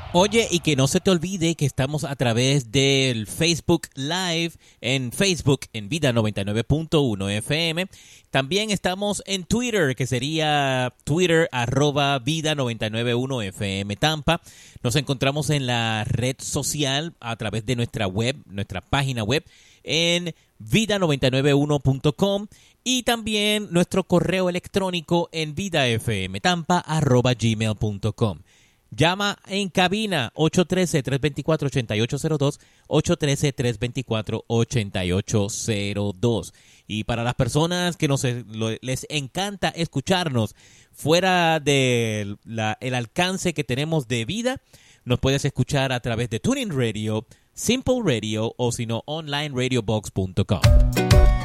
Oye, y que no se te olvide que estamos a través del Facebook Live en Facebook en Vida 99.1 FM. También estamos en Twitter, que sería Twitter @Vida 991 FM Tampa. Nos encontramos en la red social a través de nuestra web, nuestra página web en vida991.com y también nuestro correo electrónico en vidafmtampa@gmail.com. Llama en cabina 813-324-8802, 813-324-8802. Y para las personas que les encanta escucharnos fuera del el alcance que tenemos de vida, nos puedes escuchar a través de TuneIn Radio, Simple Radio o si no, onlineradiobox.com.